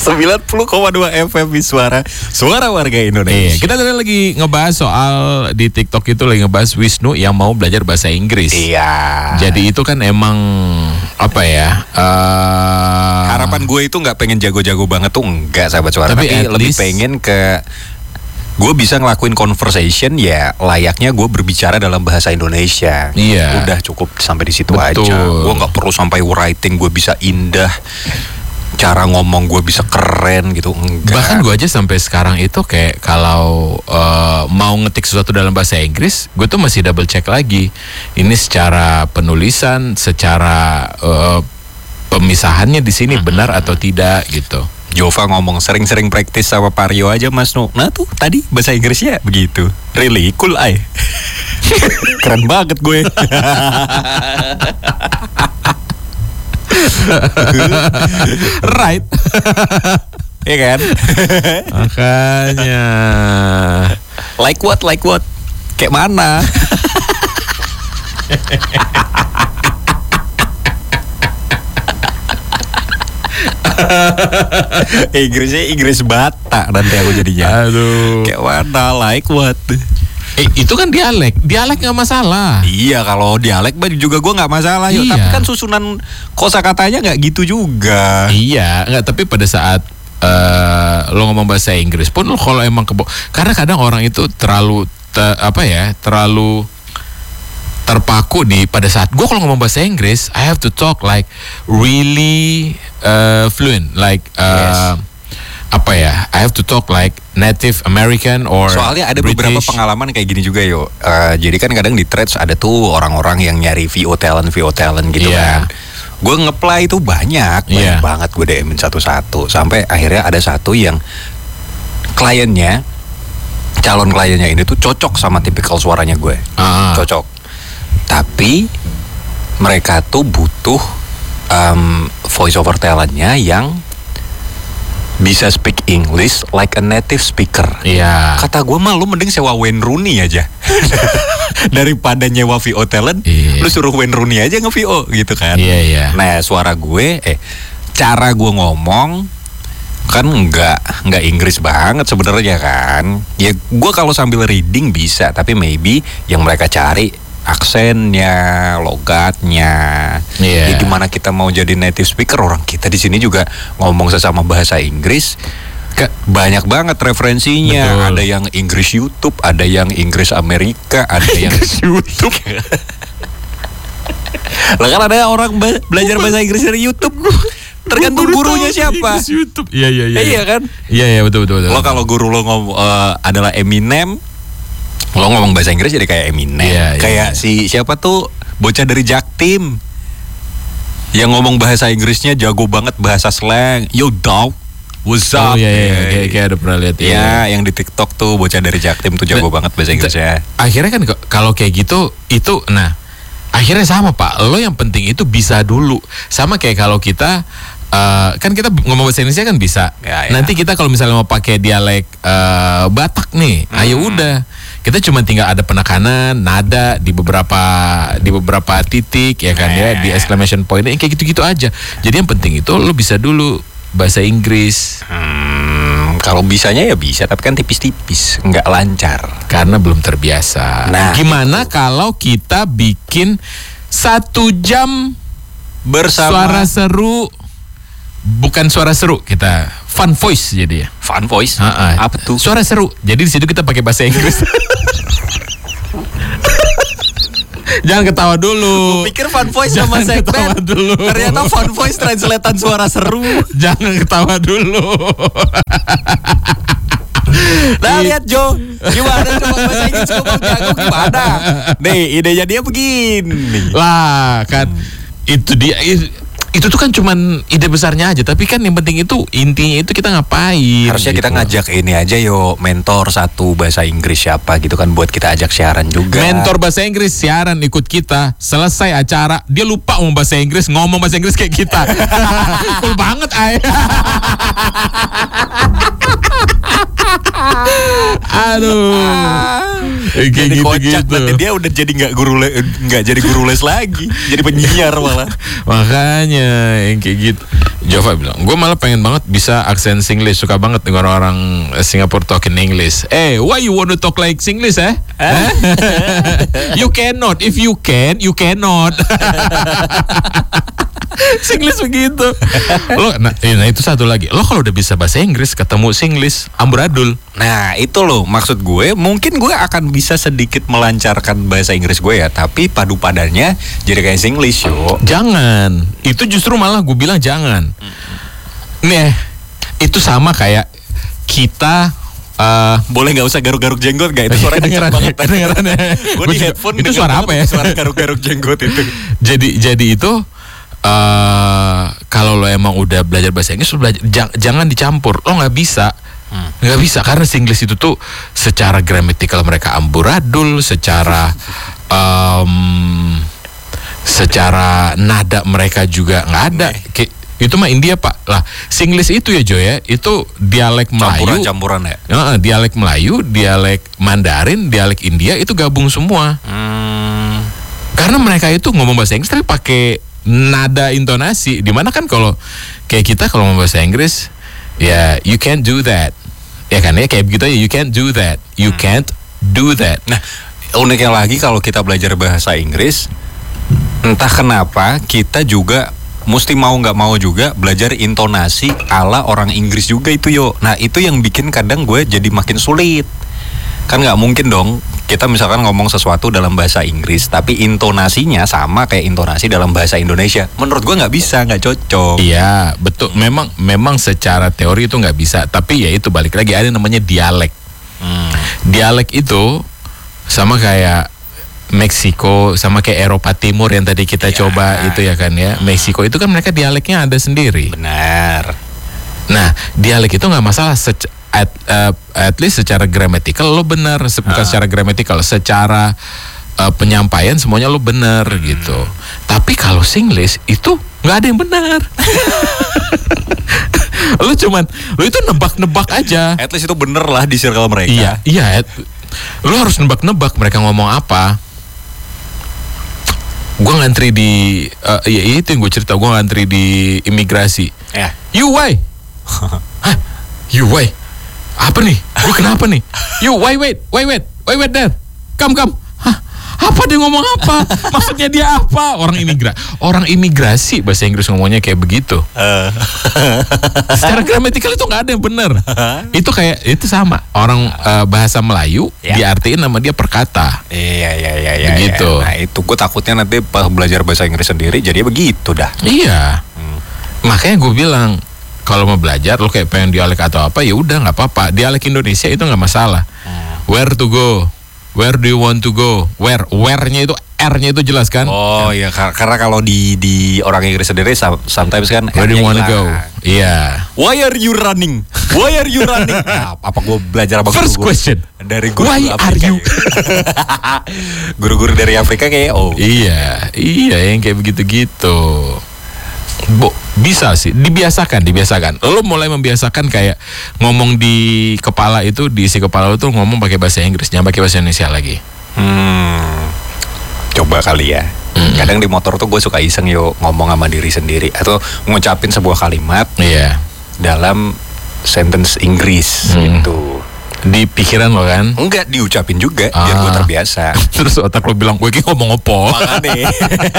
90,2 FM Suara Warga Indonesia. Kita tadi lagi ngebahas soal di TikTok itu lagi ngebahas Wisnu yang mau belajar bahasa Inggris. Iya. Jadi itu kan emang apa ya? Harapan gue itu nggak pengen jago-jago banget tuh enggak, sahabat suara. Tapi lebih pengen ke gue bisa ngelakuin conversation ya layaknya gue berbicara dalam bahasa Indonesia. Iya. Udah cukup sampai di situ aja. Gue nggak perlu sampai writing gue bisa indah, cara ngomong gue bisa keren gitu, enggak. Bahkan gue aja sampai sekarang itu kayak kalau mau ngetik sesuatu dalam bahasa Inggris, gue tuh masih double check lagi. Ini secara penulisan, secara pemisahannya di sini benar atau tidak gitu. Jova ngomong sering-sering praktis sama Pario aja Mas Nu. Nah tuh tadi bahasa Inggrisnya begitu. Really cool ay. Keren banget gue. Right. Iya kan? Makanya Like what? Kayak mana? Inggrisnya Inggris Batak nanti aku jadinya. Aduh. Kayak mana? Like what? Itu kan dialek nggak masalah. Iya, kalau dialek juga gue nggak masalah. Yuk. Iya. Tapi kan susunan kosakatanya nggak gitu juga. Iya, nggak. Tapi pada saat lo ngomong bahasa Inggris pun, lo kalau emang karena kadang orang itu terlalu terpaku pada saat gue kalau ngomong bahasa Inggris, I have to talk like really fluent, like Yes. I have to talk like Native American or Soalnya ada British. beberapa pengalaman kayak gini juga yo. Jadi kan kadang di threads ada tuh orang-orang yang nyari VO talent gitu Iya. kan. Gue nge-play tuh banyak banget, gue DM-in satu-satu sampai akhirnya ada satu yang calon kliennya ini tuh cocok sama tipikal suaranya gue. Cocok. Tapi mereka tuh butuh voice over talentnya yang bisa speak English like a native speaker. Iya. Kata gue mah lu mending sewa Wayne Rooney aja daripada nyewa VO talent. Iya. Lu suruh Wayne Rooney aja nge-VO gitu kan. Iya. Nah suara gue cara gue ngomong kan nggak Inggris banget sebenarnya kan. Ya gue kalau sambil reading bisa, tapi maybe yang mereka cari aksennya, logatnya. Yeah. Ya gimana kita mau jadi native speaker, orang kita di sini juga ngomong sesama bahasa Inggris. Banyak banget referensinya. Betul. Ada yang Inggris YouTube, ada yang Inggris Amerika, ada yang YouTube. Lah kan ada orang belajar bahasa Inggris dari YouTube. Tergantung gurunya siapa. YouTube. Iya. Iya kan? Iya betul. Lo kalau guru lo ngomong adalah Eminem, lo ngomong bahasa Inggris jadi kayak Eminem. Kayak si siapa tuh bocah dari Jaktim yang ngomong bahasa Inggrisnya jago banget, bahasa slang. Yo dog, what's up? Oh iya. Kayak ada pernah lihat. Iya, yang di TikTok tuh bocah dari Jaktim tuh jago banget bahasa Inggrisnya. Akhirnya kan kalau kayak gitu itu akhirnya sama Pak. Lo yang penting itu bisa dulu. Sama kayak kalau kita kan kita ngomong bahasa Indonesia kan bisa. Ya. Nanti kita kalau misalnya mau pakai dialek Batak nih, ayo udah. Kita cuma tinggal ada penekanan nada di beberapa titik ya kan ya, di exclamation point kayak gitu-gitu aja. Jadi yang penting itu lo bisa dulu bahasa Inggris. Kalau bisanya ya bisa, tapi kan tipis-tipis, nggak lancar karena belum terbiasa. Nah, gimana kalau kita bikin 1 jam bersama suara seru, bukan suara seru, kita fun voice jadi ya. Fun voice? Apa tuh? Suara seru. Jadi di situ kita pakai bahasa Inggris. Jangan ketawa dulu. Pikir fun voice sama segmen. Ternyata fun voice translatean suara seru. Jangan ketawa dulu. Nah lihat Jo, gimana coba bahasa Inggris ngomong jago gimana? Nih idenya dia begini. Lah kan itu dia. Itu tuh kan cuman ide besarnya aja, tapi kan yang penting itu intinya itu kita ngapain. Harusnya gitu. kita ngajak ini aja yo, mentor satu bahasa Inggris siapa gitu kan, buat kita ajak siaran juga. Mentor bahasa Inggris siaran ikut kita, selesai acara dia lupa ngomong bahasa Inggris kayak kita. Cool banget ay. Aduh. jadi kocak. Nanti dia udah jadi nggak jadi guru les lagi, jadi penyiar malah. Makanya yang kayak gitu. Jova bilang, gue malah pengen banget bisa aksen Singlish, suka banget dengan orang Singapore talking English. Why you want to talk like Singlish You cannot. If you can, you cannot. Singlish begitu. Nah itu satu lagi. Lo kalau udah bisa bahasa Inggris ketemu Singlish, amburadul. Nah itu loh maksud gue. Mungkin gue akan bisa sedikit melancarkan bahasa Inggris gue ya, tapi padu padannya jadi kayak Singlish yo. Jangan. Itu justru malah gue bilang jangan. Nih, itu sama kayak kita boleh nggak usah garuk-garuk jenggot gak? Itu suara kedengeran banget. Gue di headphone itu suara apa ya? Suara garuk-garuk jenggot itu. Jadi itu kalau lo emang udah belajar bahasa Inggris, jangan dicampur. Lo nggak bisa. Nggak bisa karena Singlish itu tuh secara gramatikal mereka amburadul, secara nada mereka juga nggak ada. Itu mah India pak lah. Singlish itu ya Joy ya, itu dialek Melayu, campuran ya. Dialek Melayu, dialek Mandarin, dialek India itu gabung semua. Karena mereka itu ngomong bahasa Inggris tapi pakai nada intonasi. Dimana kan kalau kayak kita kalau ngomong bahasa Inggris ya you can't do that, ya kan ya kayak begitu ya, you can't do that, you can't do that. Nah uniknya lagi kalau kita belajar bahasa Inggris, entah kenapa kita juga mesti mau nggak mau juga belajar intonasi ala orang Inggris juga itu yo. Nah itu yang bikin kadang gue jadi makin sulit. Kan nggak mungkin dong kita misalkan ngomong sesuatu dalam bahasa Inggris tapi intonasinya sama kayak intonasi dalam bahasa Indonesia. Menurut gue nggak bisa, nggak cocok. Iya betul. Memang secara teori itu nggak bisa. Tapi ya itu balik lagi ada namanya dialek. Dialek itu sama kayak Meksiko, sama kayak Eropa Timur yang tadi kita coba itu ya kan ya. Meksiko itu kan mereka dialeknya ada sendiri. Benar. Nah dialek itu nggak masalah. At least secara gramatikal lo benar, bukan secara gramatikal, secara penyampaian semuanya lo benar gitu. Tapi kalau Singlish itu nggak ada yang benar. lo itu nebak-nebak aja. At least itu bener lah di circle mereka. Iya. Lo harus nebak-nebak mereka ngomong apa. Gue ngantri di ya itu yang gue cerita, gue ngantri di imigrasi. You why? Hah? You why? Apa nih? Gue kenapa nih? You wait there. Come. Hah? Apa dia ngomong apa? Maksudnya dia apa? Orang imigrasi bahasa Inggris ngomongnya kayak begitu. Secara gramatikal itu nggak ada yang benar. Itu kayak itu sama orang bahasa Melayu diartiin nama dia perkata. Iya. Begitu. Nah itu gue takutnya nanti pas belajar bahasa Inggris sendiri jadi begitu dah. Iya. Makanya gue bilang kalau mau belajar lo kayak pengen dialek atau apa ya udah nggak apa-apa. Dialek Indonesia itu nggak masalah. Where to go? Where do you want to go? Where-nya itu R-nya itu jelas kan? Oh iya, karena kalau di orang Inggris sendiri sometimes kan where do you want to go? Iya. Why are you running? Nah, apa gue belajar apa First guru question. dari guru Why Afrika, are you? Guru-guru dari Afrika kayak Iya yang kayak begitu-gitu. Bisa sih, dibiasakan. Lo mulai membiasakan kayak ngomong di kepala itu, diisi kepala lo tuh ngomong pakai bahasa Inggris, jangan pakai bahasa Indonesia lagi. Coba kali ya. Kadang di motor tuh gue suka iseng ngomong sama diri sendiri atau ngucapin sebuah kalimat dalam sentence Inggris gitu. Di pikiran lo kan? Enggak, diucapin juga biar gue terbiasa. Terus otak lo bilang, gue ngomong apa? Makanya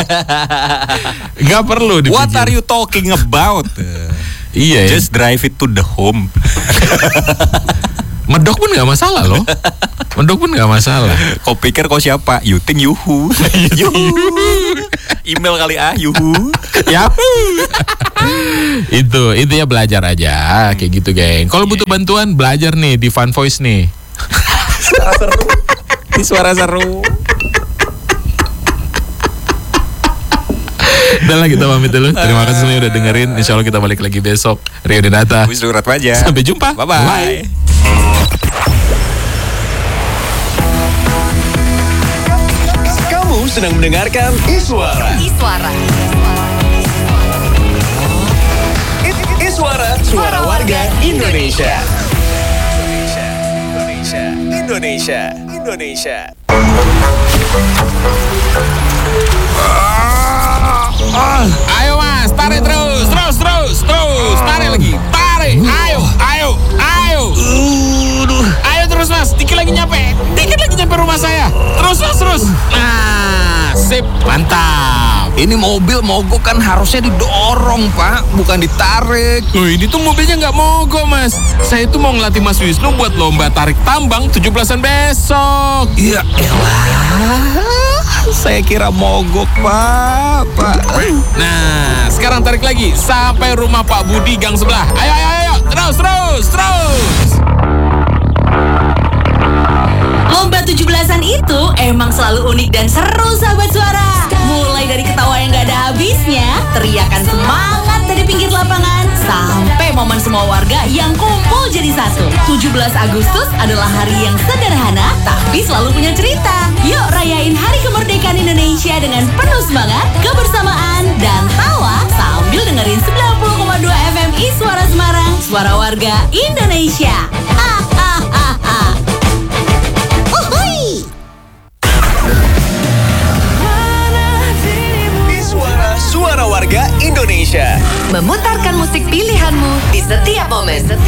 Gak perlu dipikir. What are you talking about? Iya ya. Just drive it to the home. Medok pun gak masalah loh. Kau pikir kau siapa? You think you who? Email kali yuhu. Itu intinya belajar aja kayak gitu geng. Kalau butuh bantuan belajar nih di Fun Voice nih. Suara seru. Udah lah kita pamit dulu. Terima kasih semuanya udah dengerin. Insya Allah kita balik lagi besok. Rio Dinata. Wisnu Ratmaja. Sampai jumpa. Bye. Kamu sedang mendengarkan Iswara. Iswara, suara warga Indonesia. Ayo mas, tarik terus. Tarik lagi, tarik. Ayo. Ayo terus mas, dikit lagi nyampe rumah saya. Terus. Nah, sip, mantap. Ini mobil mogok kan harusnya didorong, Pak, bukan ditarik. Loh, ini tuh mobilnya nggak mogok mas. Saya tuh mau ngelatih Mas Wisnu buat lomba tarik tambang 17-an besok. Ya elah, saya kira mogok, Pak. Nah, sekarang tarik lagi sampai rumah Pak Budi gang sebelah. Ayo. Terus. Lomba 17-an itu emang selalu unik dan seru, sahabat suara. Mulai dari ketawa yang gak ada habisnya, teriakan semangat dari pinggir lapangan, sampai momen semua warga yang kumpul jadi satu. 17 Agustus adalah hari yang sederhana, tapi selalu punya cerita. Yuk rayain Hari Kemerdekaan Indonesia dengan penuh semangat, kebersamaan, dan tawa sambil dengerin 90,2 FM Iswara Semarang, suara warga Indonesia. Suara warga Indonesia. Memutarkan musik pilihanmu di setiap momen.